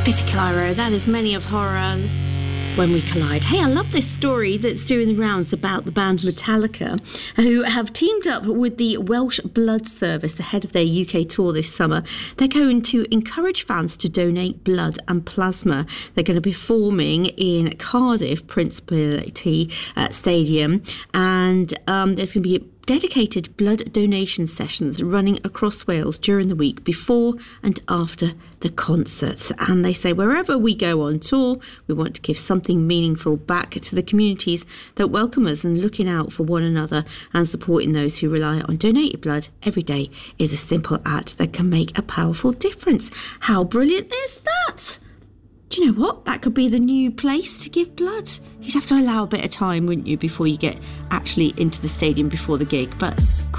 Biffy Clyro, that is Many of Horror When We Collide. Hey, I love this story that's doing the rounds about the band Metallica, who have teamed up with the Welsh Blood Service ahead of their UK tour this summer. They're going to encourage fans to donate blood and plasma. They're going to be performing in Cardiff Principality Stadium, and there's going to be dedicated blood donation sessions running across Wales during the week before and after the concerts. And they say wherever we go on tour, we want to give something meaningful back to the communities that welcome us, and looking out for one another and supporting those who rely on donated blood every day is a simple act that can make a powerful difference. How brilliant is that? Do you know what? That could be the new place to give blood. You'd have to allow a bit of time, wouldn't you, before you get actually into the stadium before the gig. But